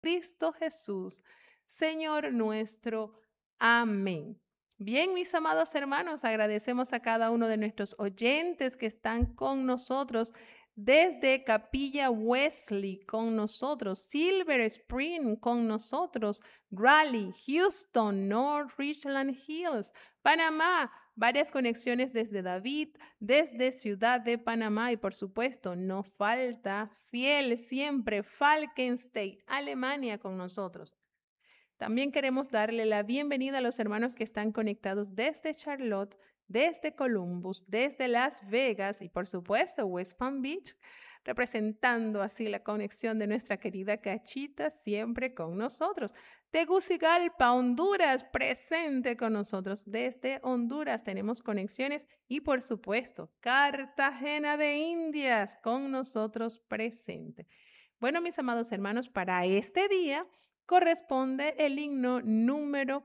Cristo Jesús, Señor nuestro. Amén. Bien, mis amados hermanos, agradecemos a cada uno de nuestros oyentes que están con nosotros desde Capilla Wesley con nosotros, Silver Spring con nosotros, Raleigh, Houston, North Richland Hills, Panamá, varias conexiones desde David, desde Ciudad de Panamá y por supuesto no falta fiel siempre Falcon State, Alemania con nosotros. También queremos darle la bienvenida a los hermanos que están conectados desde Charlotte, desde Columbus, desde Las Vegas y por supuesto West Palm Beach, representando así la conexión de nuestra querida Cachita siempre con nosotros. Tegucigalpa, Honduras, presente con nosotros. Desde Honduras tenemos conexiones y por supuesto Cartagena de Indias con nosotros presente. Bueno, mis amados hermanos, para este día corresponde el himno número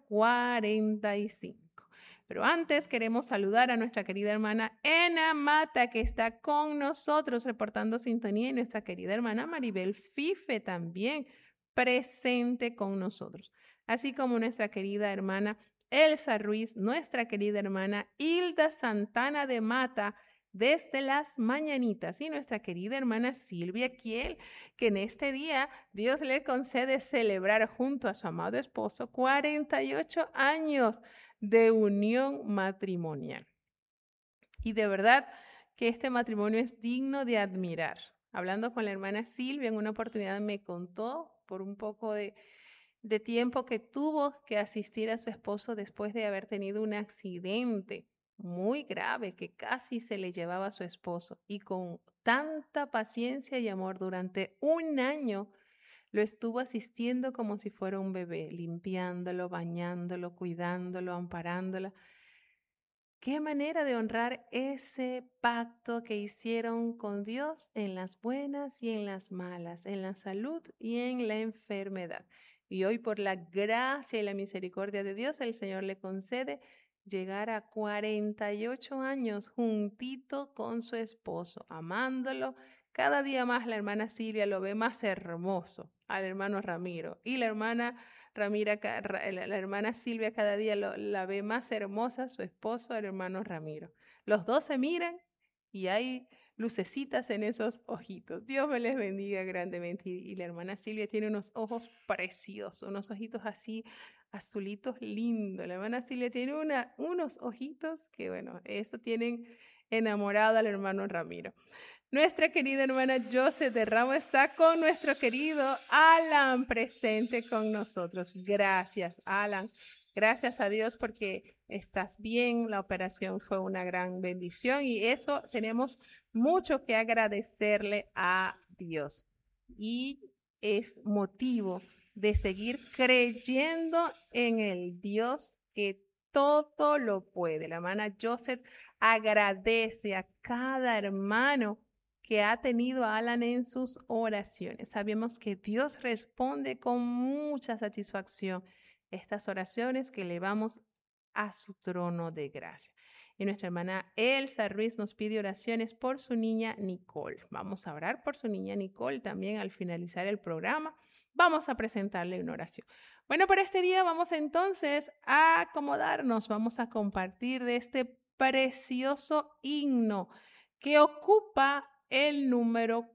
45. Pero antes queremos saludar a nuestra querida hermana Ena Mata, que está con nosotros reportando sintonía, y nuestra querida hermana Maribel Fife también presente con nosotros, así como nuestra querida hermana Elsa Ruiz, nuestra querida hermana Hilda Santana de Mata, desde las mañanitas, y nuestra querida hermana Silvia Kiel, que en este día Dios le concede celebrar junto a su amado esposo 48 años de unión matrimonial. Y de verdad que este matrimonio es digno de admirar. Hablando con la hermana Silvia, en una oportunidad me contó por un poco de tiempo que tuvo que asistir a su esposo después de haber tenido un accidente muy grave que casi se le llevaba a su esposo, y con tanta paciencia y amor durante un año lo estuvo asistiendo como si fuera un bebé, limpiándolo, bañándolo, cuidándolo, amparándolo. Qué manera de honrar ese pacto que hicieron con Dios en las buenas y en las malas, en la salud y en la enfermedad. Y hoy, por la gracia y la misericordia de Dios, el Señor le concede llegar a 48 años juntito con su esposo, amándolo. Cada día más la hermana Silvia lo ve más hermoso al hermano Ramiro, y la hermana la hermana Silvia cada día la ve más hermosa, su esposo, el hermano Ramiro. Los dos se miran y hay lucecitas en esos ojitos. Dios me les bendiga grandemente. Y la hermana Silvia tiene unos ojos preciosos, unos ojitos así azulitos lindos. La hermana Silvia tiene unos ojitos que, bueno, eso tienen enamorado al hermano Ramiro. Nuestra querida hermana José de Ramos está con nuestro querido Alan presente con nosotros. Gracias, Alan. Gracias a Dios porque estás bien. La operación fue una gran bendición y eso tenemos mucho que agradecerle a Dios. Y es motivo de seguir creyendo en el Dios que todo lo puede. La hermana José agradece a cada hermano que ha tenido a Alan en sus oraciones. Sabemos que Dios responde con mucha satisfacción estas oraciones que elevamos a su trono de gracia. Y nuestra hermana Elsa Ruiz nos pide oraciones por su niña Nicole. Vamos a orar por su niña Nicole también al finalizar el programa. Vamos a presentarle una oración. Bueno, para este día vamos entonces a acomodarnos, vamos a compartir de este precioso himno que ocupa el número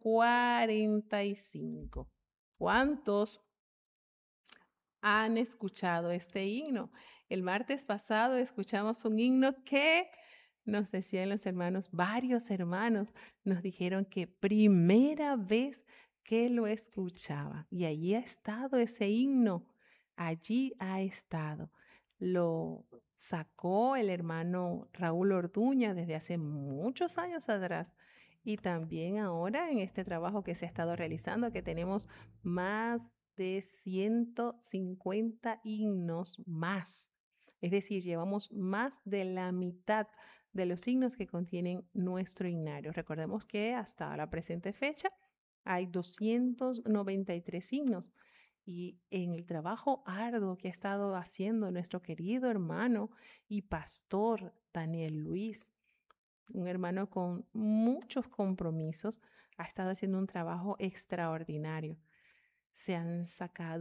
45. ¿Cuántos han escuchado este himno? El martes pasado escuchamos un himno que nos decían los hermanos, varios hermanos nos dijeron que primera vez que lo escuchaba. Y allí ha estado ese himno, allí ha estado. Lo sacó el hermano Raúl Orduña desde hace muchos años atrás. Y también ahora en este trabajo que se ha estado realizando, que tenemos más de 150 himnos más. Es decir, llevamos más de la mitad de los himnos que contienen nuestro himnario. Recordemos que hasta la presente fecha hay 293 himnos. Y en el trabajo arduo que ha estado haciendo nuestro querido hermano y pastor Daniel Luis, un hermano con muchos compromisos, ha estado haciendo un trabajo extraordinario. se han sacado